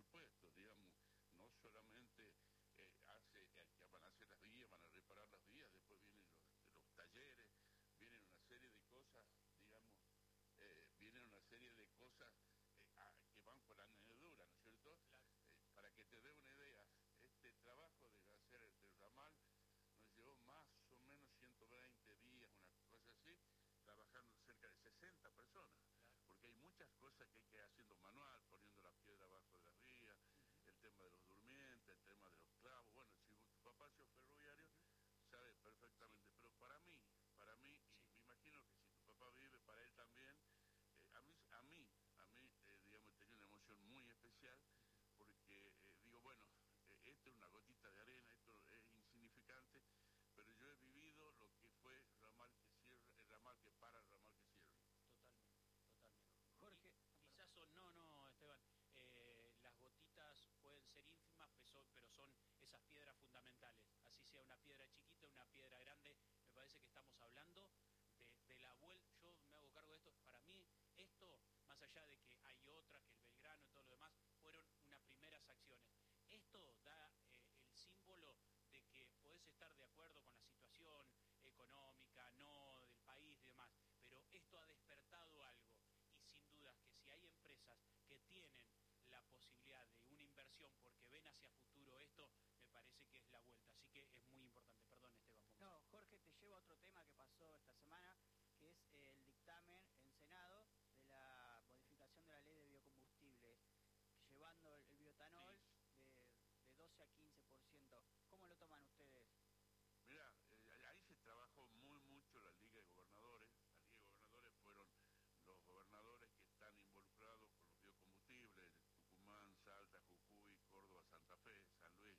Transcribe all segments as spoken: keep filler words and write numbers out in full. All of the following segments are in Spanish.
presupuesto, digamos, no solamente eh, hace, eh, que van a hacer las vías, van a reparar las vías, después vienen los, los talleres, vienen una serie de cosas, digamos, eh, vienen una serie de cosas eh, a, que van por la añadidura, ¿no es cierto? Claro. Eh, para que te dé una idea, este trabajo de hacer el, el ramal nos llevó más o menos ciento veinte días, una cosa así, trabajando cerca de sesenta personas, Claro. porque hay muchas cosas que hay que ir haciendo manual, poniendo la piedra abajo de las vías, uh-huh. El tema de los durmientes, el tema de los clavos. Bueno, si tu papá ha sido ferroviario, uh-huh. Sabe perfectamente, sí. Pero para mí, para mí, sí. Y me imagino que si tu papá vive, para él también, eh, a mí, a mí, a mí eh, digamos, tenía una emoción muy especial, uh-huh. Porque eh, digo, bueno, eh, esto es una gotita de arena, esto es insignificante, pero yo he vivido lo que fue el ramal que cierra, el ramal que para, el ramal que cierra. Totalmente, totalmente. Jorge, y, quizás son, no, no, Esteban, eh, las gotitas pueden ser ínfimas, pero son esas piedras fundamentales. Así sea una piedra chiquita, una piedra grande, me parece que estamos hablando de, de la vuelta. Yo me hago cargo de esto. Para mí, esto, más allá de que hay otras, que el Belgrano y todo lo demás, fueron unas primeras acciones. Esto da eh, el símbolo de que podés estar de acuerdo con la situación económica, no del país y demás, pero esto ha despertado algo, y sin dudas que si hay empresas que tienen la posibilidad de una inversión porque ven hacia futuro esto, me parece que es la vuelta, así que es muy importante. Perdón, Esteban. No, Jorge, te llevo a otro tema que pasó esta semana, que es el dictamen en Senado de la modificación de la ley de biocombustibles, llevando el bioetanol sí. de, de doce a quince por ciento. ¿Cómo lo toman ustedes? Mirá, eh, ahí se trabajó muy mucho la Liga de Gobernadores. La Liga de Gobernadores fueron los gobernadores que están involucrados con los biocombustibles, Tucumán, Salta, Jujuy, Córdoba, Santa Fe, San Luis.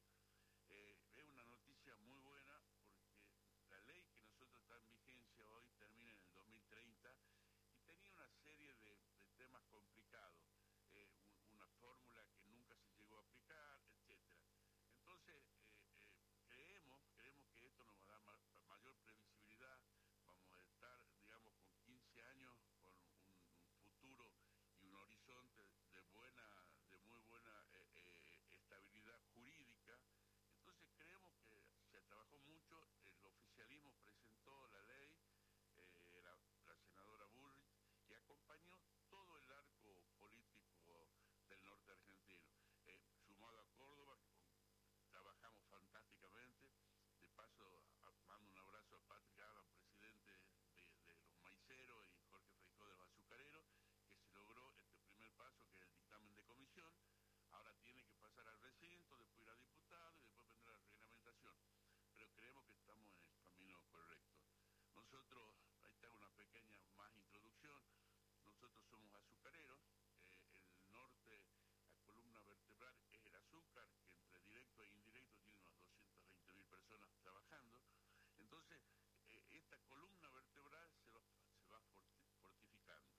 Eh, es una noticia muy buena porque la ley que nosotros está en vigencia hoy termina en el dos mil treinta y tenía una serie de, de temas complicados, eh, un, una fórmula que nunca se llegó a aplicar, etcétera. Entonces, eh, eh, creemos, creemos que esto nos va a dar ma mayor previsibilidad, vamos a estar, digamos, con quince años, con un, un futuro y un horizonte de buena, de muy buena eh, eh, estabilidad jurídica. Entonces creemos que se trabajó mucho, el oficialismo presentó la ley, eh, la, la senadora Bullrich, que acompañó todo el arco político del norte argentino, eh, sumado a Córdoba, que con, trabajamos fantásticamente. De paso, a, mando un abrazo a Patrick Adam, presidente de, de los maiceros, y Jorge Feijó de los azucareros, que se logró este primer paso, que es el dictamen de comisión. Ahora tiene que pasar al recinto, después ir a diputado y después vendrá la reglamentación. Pero creemos que estamos en el camino correcto. Nosotros, ahí está una pequeña más introducción, nosotros somos azucareros, eh, el norte, la columna vertebral es el azúcar, que entre directo e indirecto tiene unas doscientas veinte mil personas trabajando. Entonces, eh, esta columna vertebral se va, se va fortificando.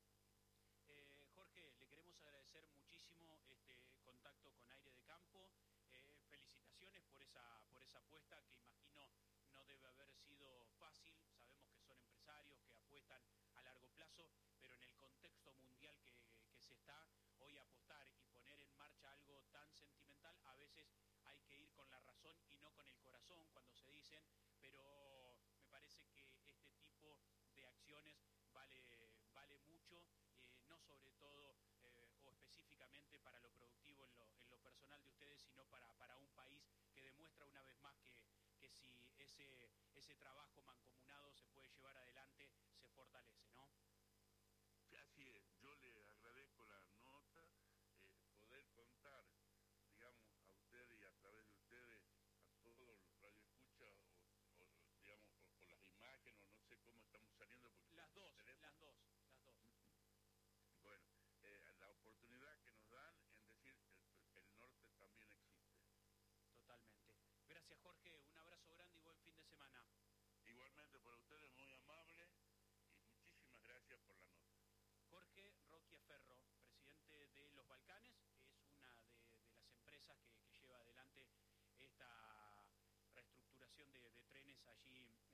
Eh, Jorge, le queremos agradecer muchísimo este contacto con Aire de Campo. Eh, felicitaciones por esa, por esa apuesta que imagino no debe haber sido fácil. Sabemos que son empresarios que apuestan a largo plazo, pero en el contexto mundial que, que se está, hoy apostar y poner en marcha algo tan sentimental, a veces hay que ir con la razón y no con el corazón cuando se dicen, pero me parece que este tipo de acciones vale, vale mucho. Eh, no sobre todo eh, o específicamente para lo productivo en lo, en lo personal de ustedes, sino para, para un país que demuestra una vez más que, que si ese, ese trabajo mancomunado se puede llevar adelante, se fortalece, ¿no? Así es, yo le agradezco la nota, eh, poder contar, digamos, a ustedes y a través de ustedes, a todos los radioescuchas o, o digamos, o, o las imágenes, o no sé cómo estamos saliendo. Porque las dos, las dos, las dos. Bueno, eh, la oportunidad que nos dan en decir que el, el norte también existe. Totalmente. Gracias, Jorge, un abrazo grande y buen fin de semana. Igualmente para ustedes, muy amable, y muchísimas gracias por la nota. Jorge Roquiaferro, presidente de Los Balcanes, es una de, de las empresas que, que lleva adelante esta reestructuración de, de trenes allí